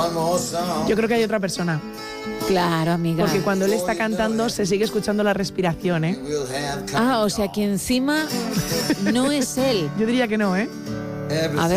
Yo creo que hay otra persona. Claro, amiga. Porque cuando él está cantando se sigue escuchando la respiración, ¿eh? Ah, o sea que encima no es él. Yo diría que no, ¿eh? A ver.